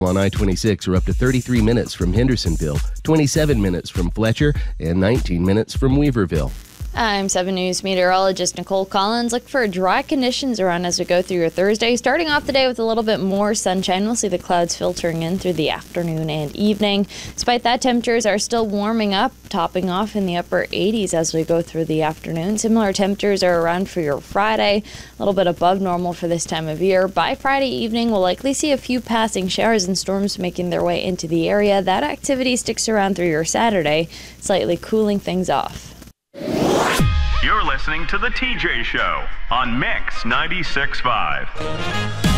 On I-26 are up to 33 minutes from Hendersonville, 27 minutes from Fletcher, and 19 minutes from Weaverville. I'm 7 News meteorologist Nicole Collins. Look for dry conditions around as we go through your Thursday. Starting off the day with a little bit more sunshine. We'll see the clouds filtering in through the afternoon and evening. Despite that, temperatures are still warming up, topping off in the upper 80s as we go through the afternoon. Similar temperatures are around for your Friday, a little bit above normal for this time of year. By Friday evening, we'll likely see a few passing showers and storms making their way into the area. That activity sticks around through your Saturday, slightly cooling things off. You're listening to The TJ Show on Mix 96.5.